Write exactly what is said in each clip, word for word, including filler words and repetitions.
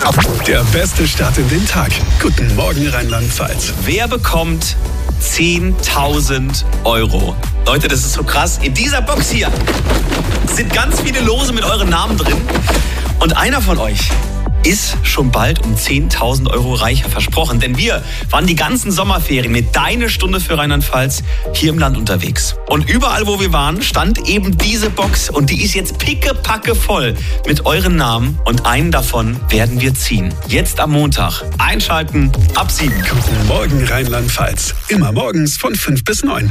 Der beste Start in den Tag. Guten Morgen Rheinland-Pfalz. Wer bekommt zehntausend Euro? Leute, das ist so krass. In dieser Box hier sind ganz viele Lose mit euren Namen drin. Und einer von euch ist schon bald um zehntausend Euro reicher versprochen. Denn wir waren die ganzen Sommerferien mit Deine Stunde für Rheinland-Pfalz hier im Land unterwegs. Und überall, wo wir waren, stand eben diese Box. Und die ist jetzt pickepacke voll mit euren Namen. Und einen davon werden wir ziehen. Jetzt am Montag. Einschalten, ab sieben. Guten Morgen Rheinland-Pfalz. Immer morgens von fünf bis neun.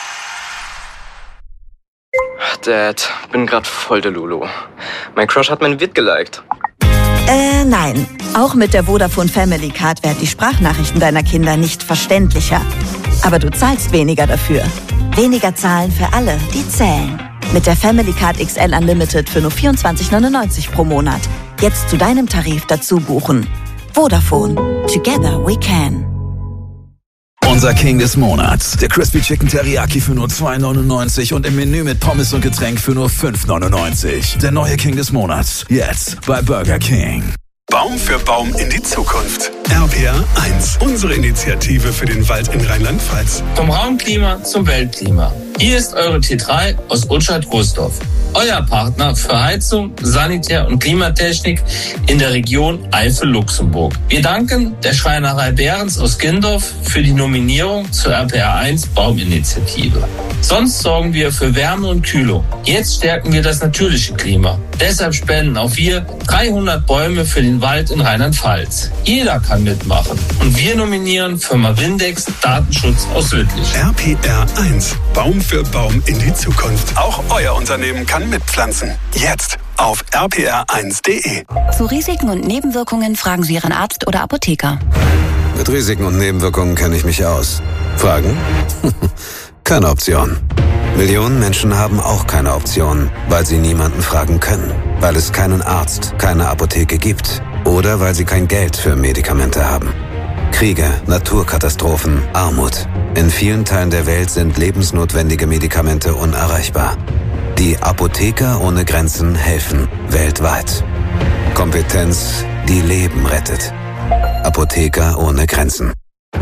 Dad, bin grad voll der Lulu. Mein Crush hat mein Vid geliked. Äh, nein. Auch mit der Vodafone Family Card werden die Sprachnachrichten deiner Kinder nicht verständlicher. Aber du zahlst weniger dafür. Weniger zahlen für alle, die zählen. Mit der Family Card X L Unlimited für nur vierundzwanzig neunundneunzig pro Monat. Jetzt zu deinem Tarif dazu buchen. Vodafone. Together we can. Unser King des Monats. Der Crispy Chicken Teriyaki für nur zwei neunundneunzig und im Menü mit Pommes und Getränk für nur fünf neunundneunzig. Der neue King des Monats. Jetzt bei Burger King. Baum für Baum in die Zukunft. R P R eins. Unsere Initiative für den Wald in Rheinland-Pfalz. Vom Raumklima zum Weltklima. Hier ist eure T drei aus Utschat-Großdorf. Euer Partner für Heizung, Sanitär- und Klimatechnik in der Region Eifel-Luxemburg. Wir danken der Schreinerei Behrens aus Gindorf für die Nominierung zur R P R eins Bauminitiative. Sonst sorgen wir für Wärme und Kühlung. Jetzt stärken wir das natürliche Klima. Deshalb spenden auch wir dreihundert Bäume für den Wald in Rheinland-Pfalz. Jeder kann mitmachen. Und wir nominieren Firma Windex Datenschutz aus Südlich. R P R eins. Baum für Baum in die Zukunft. Auch euer Unternehmen kann mitpflanzen. Jetzt auf r p r eins punkt d e. Zu Risiken und Nebenwirkungen fragen Sie Ihren Arzt oder Apotheker. Mit Risiken und Nebenwirkungen kenne ich mich aus. Fragen? Keine Option. Millionen Menschen haben auch keine Option, weil sie niemanden fragen können. Weil es keinen Arzt, keine Apotheke gibt. Oder weil sie kein Geld für Medikamente haben. Kriege, Naturkatastrophen, Armut. In vielen Teilen der Welt sind lebensnotwendige Medikamente unerreichbar. Die Apotheker ohne Grenzen helfen weltweit. Kompetenz, die Leben rettet. Apotheker ohne Grenzen.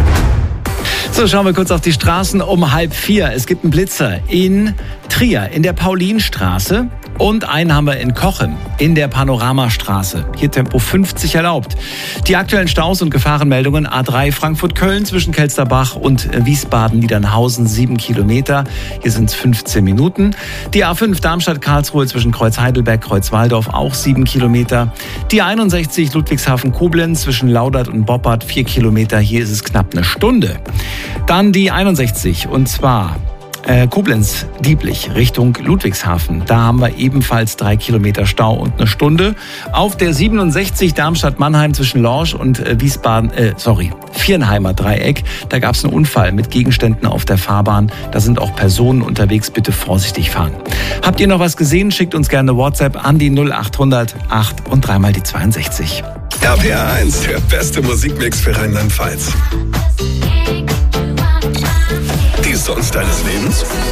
So, schauen wir kurz auf die Straßen um halb vier. Es gibt einen Blitzer in Trier, in der Paulinstraße. Und einen haben wir in Cochem, in der Panoramastraße. Hier Tempo fünfzig erlaubt. Die aktuellen Staus und Gefahrenmeldungen: A drei Frankfurt-Köln zwischen Kelsterbach und Wiesbaden-Niedernhausen, sieben Kilometer. Hier sind es fünfzehn Minuten. Die A fünf Darmstadt-Karlsruhe zwischen Kreuz-Heidelberg, Kreuz-Waldorf, auch sieben Kilometer. Die einundsechzig Ludwigshafen-Koblenz zwischen Laudert und Boppard, vier Kilometer. Hier ist es knapp eine Stunde. Dann die einundsechzig, und zwar Äh, Koblenz-Dieblich Richtung Ludwigshafen. Da haben wir ebenfalls drei Kilometer Stau und eine Stunde. Auf der siebenundsechzig Darmstadt-Mannheim zwischen Lorsch und äh, Wiesbaden, äh, sorry, Viernheimer Dreieck. Da gab es einen Unfall mit Gegenständen auf der Fahrbahn. Da sind auch Personen unterwegs. Bitte vorsichtig fahren. Habt ihr noch was gesehen? Schickt uns gerne WhatsApp an die null achthundert acht und dreimal die zweiundsechzig. R P R eins, der beste Musikmix für Rheinland-Pfalz. Die Songs deines Lebens?